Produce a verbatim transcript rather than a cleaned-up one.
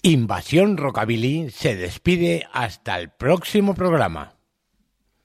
Invasión Rockabilly se despide hasta el próximo programa.